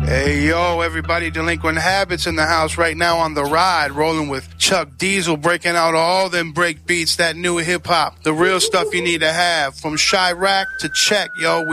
Hey, yo, everybody, Delinquent Habits in the house right now on the ride, rolling with Chuck Diesel, breaking out all them break beats, that new hip-hop, the real stuff you need to have. From Chirac to Check, yo.